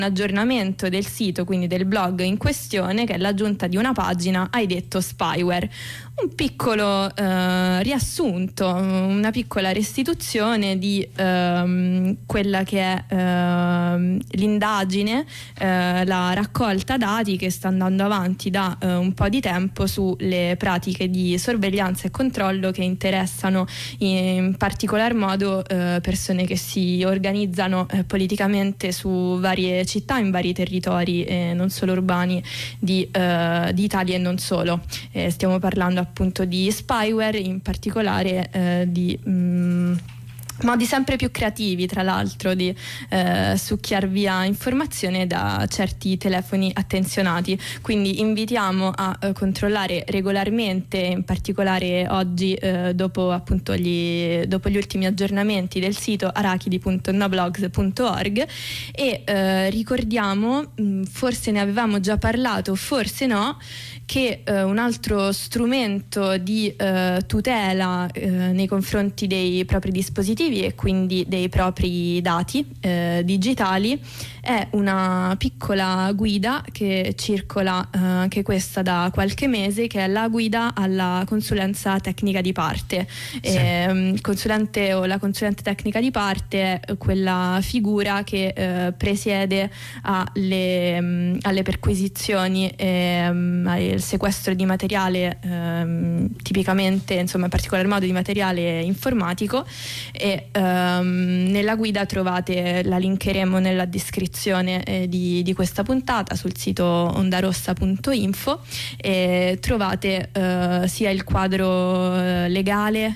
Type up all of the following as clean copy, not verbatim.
aggiornamento del sito, quindi del blog in questione, che è l'aggiunta di una pagina Hai detto spyware. Un piccolo riassunto, una piccola restituzione di quella che è l'indagine, la raccolta dati che sta andando avanti da un po' di tempo sulle pratiche di sorveglianza e controllo che interessano in particolar modo persone che si organizzano politicamente su varie città, in vari territori non solo urbani di Italia e non solo. Stiamo parlando appunto di spyware, in particolare di modi sempre più creativi, tra l'altro, di succhiar via informazione da certi telefoni attenzionati. Quindi invitiamo a controllare regolarmente, in particolare oggi dopo gli ultimi aggiornamenti del sito arachidi.noblogs.org, e ricordiamo, forse ne avevamo già parlato, forse no, che un altro strumento di tutela nei confronti dei propri dispositivi e quindi dei propri dati digitali è una piccola guida che circola anche questa da qualche mese, che è la guida alla consulenza tecnica di parte. Sì. Il consulente o la consulente tecnica di parte è quella figura che presiede alle perquisizioni, al sequestro di materiale, tipicamente, insomma, in particolar modo di materiale informatico, e nella guida trovate, la linkeremo nella descrizione di questa puntata sul sito ondarossa.info, e trovate sia il quadro legale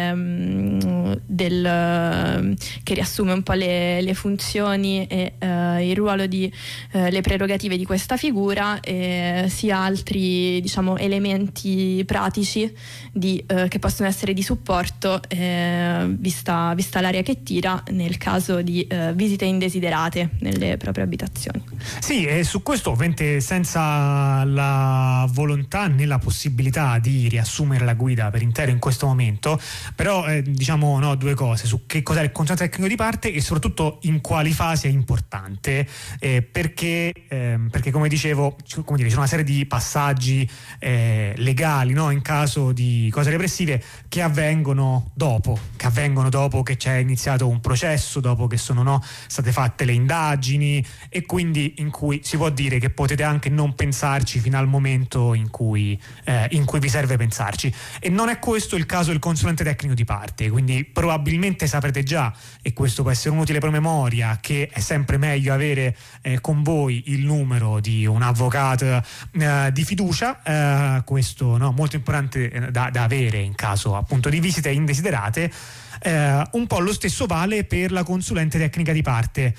che riassume un po' le funzioni e il ruolo di le prerogative di questa figura, sia altri, diciamo, elementi pratici che possono essere di supporto, vista l'area che tira nel caso di visite indesiderate nelle proprie abitazioni. Sì, e su questo ovviamente senza la volontà né la possibilità di riassumere la guida per intero in questo momento, però diciamo due cose: su che cos'è il consulente tecnico di parte e soprattutto in quali fasi è importante, perché come dicevo, c'è una serie di passaggi legali, no, in caso di cose repressive che avvengono dopo che c'è iniziato un processo, dopo che sono state fatte le indagini, e quindi in cui si può dire che potete anche non pensarci fino al momento in cui vi serve pensarci. E non è questo il caso del consulente tecnico di parte, quindi probabilmente saprete già, e questo può essere un utile promemoria, che è sempre meglio avere con voi il numero di un avvocato di fiducia, questo molto importante da avere in caso appunto di visite indesiderate. Un po' lo stesso vale per la consulente tecnica di parte,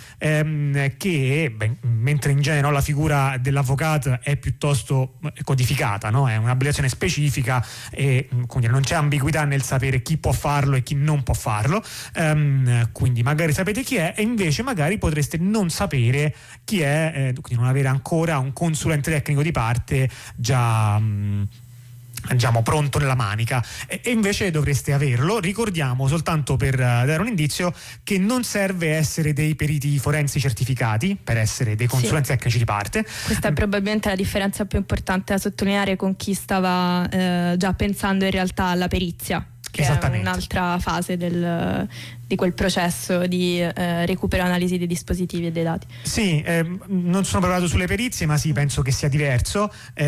che mentre in genere la figura dell'avvocato è piuttosto codificata, no? È un'abilitazione specifica e quindi non c'è ambiguità nel sapere chi può farlo e chi non può farlo, quindi magari sapete chi è, e invece magari potreste non sapere chi è, quindi non avere ancora un consulente tecnico di parte già diciamo pronto nella manica, e invece dovreste averlo. Ricordiamo, soltanto per dare un indizio, che non serve essere dei periti forensi certificati per essere dei consulenti tecnici di parte. Questa è probabilmente la differenza più importante da sottolineare con chi stava già pensando in realtà alla perizia, che è un'altra fase di quel processo di recupero e analisi dei dispositivi e dei dati. Sì, non sono preparato sulle perizie, ma sì, penso che sia diverso.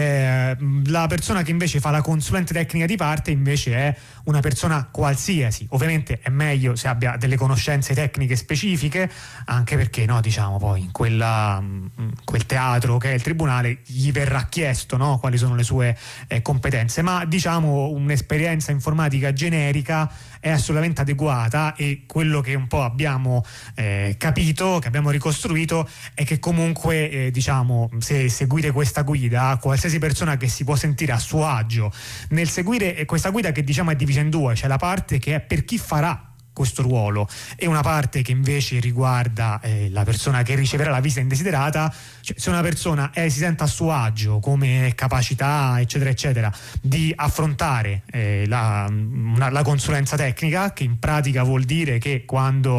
La persona che invece fa la consulente tecnica di parte invece è una persona qualsiasi. Ovviamente è meglio se abbia delle conoscenze tecniche specifiche, anche perché diciamo poi in quel teatro che è il tribunale gli verrà chiesto quali sono le sue competenze, ma diciamo un'esperienza informatica generica è assolutamente adeguata, e quello che un po' abbiamo capito, che abbiamo ricostruito, è che comunque diciamo, se seguite questa guida, qualsiasi persona che si può sentire a suo agio nel seguire questa guida, che diciamo è divisa in due: c'è la parte che è per chi farà questo ruolo e una parte che invece riguarda la persona che riceverà la visita indesiderata. Cioè, se una persona si sente a suo agio come capacità eccetera eccetera di affrontare la consulenza tecnica, che in pratica vuol dire che quando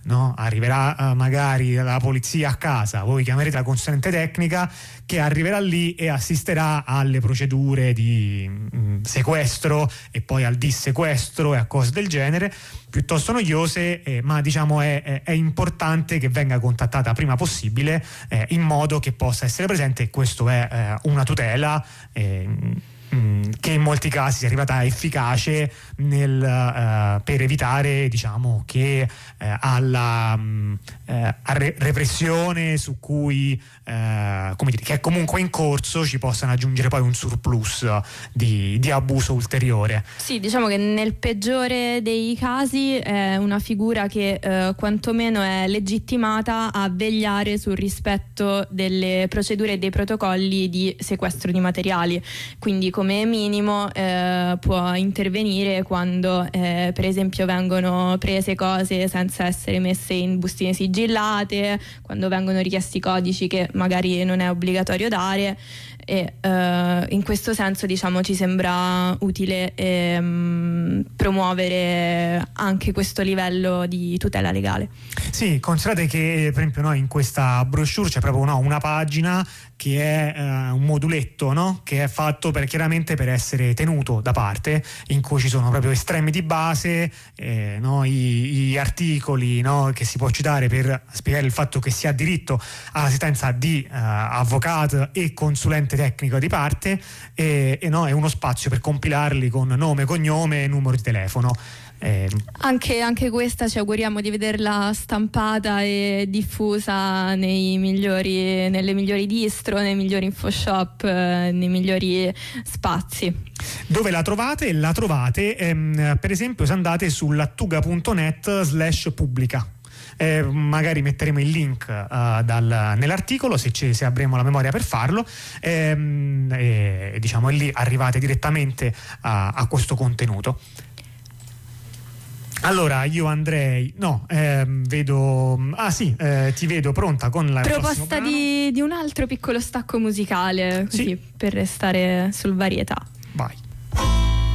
no? Arriverà magari la polizia a casa, voi chiamerete la consulente tecnica che arriverà lì e assisterà alle procedure di sequestro e poi al dissequestro e a cose del genere, piuttosto noiose, ma diciamo è importante che venga contattata prima possibile, in modo che possa essere presente, e questo è una tutela che in molti casi è arrivata efficace per evitare, diciamo, che alla repressione su cui come dire, che è comunque in corso, ci possano aggiungere poi un surplus di abuso ulteriore. Sì, diciamo che nel peggiore dei casi è una figura che quantomeno è legittimata a vegliare sul rispetto delle procedure e dei protocolli di sequestro di materiali, quindi come minimo può intervenire quando per esempio vengono prese cose senza essere messe in bustine sigillate, quando vengono richiesti codici che magari non è obbligatorio dare, e in questo senso, diciamo, ci sembra utile promuovere anche questo livello di tutela legale. Sì, considerate che per esempio in questa brochure c'è proprio una pagina che è un moduletto, no? Che è fatto chiaramente per essere tenuto da parte, in cui ci sono proprio estremi di base, gli articoli, no? Che si può citare per spiegare il fatto che si ha diritto all'assistenza di avvocato e consulente tecnico di parte, e uno spazio per compilarli con nome, cognome e numero di telefono. Anche questa ci auguriamo di vederla stampata e diffusa nelle migliori distro, nei migliori infoshop, nei migliori spazi. Dove la trovate? La trovate per esempio se andate sull'attuga.net/pubblica. Magari metteremo il link nell'articolo se avremo la memoria per farlo, diciamo, e lì arrivate direttamente a questo contenuto. Allora io andrei ti vedo pronta con la proposta di un altro piccolo stacco musicale, così, sì, per restare sul varietà. Vai.